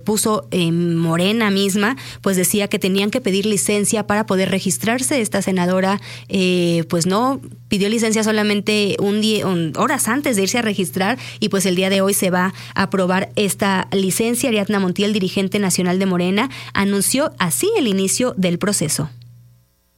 puso Morena misma, pues decía que tenían que pedir licencia para poder registrarse. Esta senadora pues no pidió licencia solamente horas antes de irse a registrar, y pues el día de hoy se va a aprobar esta licencia. Ariadna Montiel, dirigente nacional de Morena, anunció así el inicio del proceso.